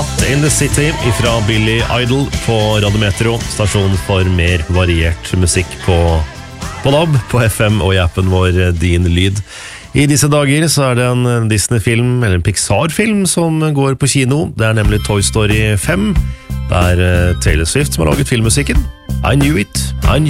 Hot in the City fra Billy Idol på Radio Metro, stasjon for mer variert musikk på DAB, på FM og i appen vår Din Lyd. I disse dager så det en Disney-film, eller en Pixar-film, som går på kino. Det nemlig Toy Story 5. Det Taylor Swift som har laget filmmusikken. I knew it, I knew